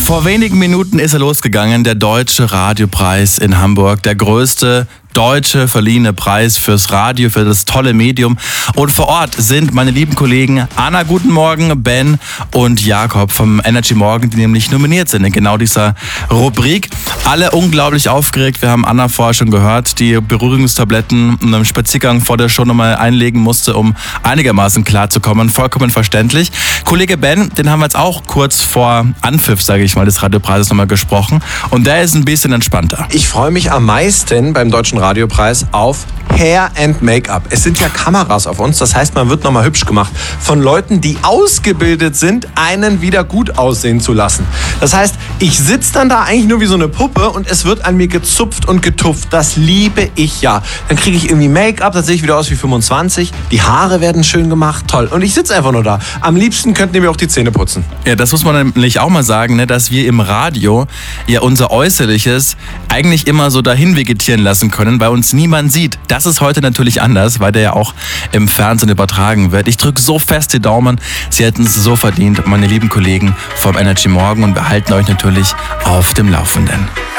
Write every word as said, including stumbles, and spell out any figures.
Vor wenigen Minuten ist er losgegangen, der Deutsche Radiopreis in Hamburg, der größte deutsche verliehene Preis fürs Radio, für das tolle Medium. Und vor Ort sind meine lieben Kollegen Anna, guten Morgen, Ben und Jakob vom Energy Morgen, die nämlich nominiert sind in genau dieser Rubrik. Alle unglaublich aufgeregt. Wir haben Anna vorher schon gehört, die Beruhigungstabletten und einen Spaziergang vor der Show nochmal einlegen musste, um einigermaßen klarzukommen. Vollkommen verständlich. Kollege Ben, den haben wir jetzt auch kurz vor Anpfiff, sage ich mal, des Radiopreises nochmal gesprochen. Und der ist ein bisschen entspannter. Ich freue mich am meisten beim Deutschen Radiopreis auf Hair and Make-up. Es sind ja Kameras auf uns, das heißt, man wird nochmal hübsch gemacht von Leuten, die ausgebildet sind, einen wieder gut aussehen zu lassen. Das heißt, ich sitze dann da eigentlich nur wie so eine Puppe und es wird an mir gezupft und getupft. Das liebe ich ja. Dann kriege ich irgendwie Make-up, dann sehe ich wieder aus wie fünfundzwanzig. Die Haare werden schön gemacht, toll. Und ich sitze einfach nur da. Am liebsten könnten die mir auch die Zähne putzen. Ja, das muss man nämlich auch mal sagen, ne, dass wir im Radio ja unser Äußerliches eigentlich immer so dahin vegetieren lassen können, weil uns niemand sieht. Das ist heute natürlich anders, weil der ja auch im Fernsehen übertragen wird. Ich drücke so fest die Daumen, Sie hätten es so verdient, meine lieben Kollegen vom Energy Morgen, und wir halten euch natürlich auf dem Laufenden.